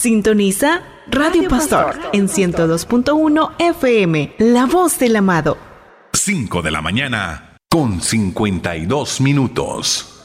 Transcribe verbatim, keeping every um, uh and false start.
Sintoniza Radio, Radio Pastor, Pastor en ciento dos punto uno F M, La Voz del Amado. cinco de la mañana con cincuenta y dos minutos.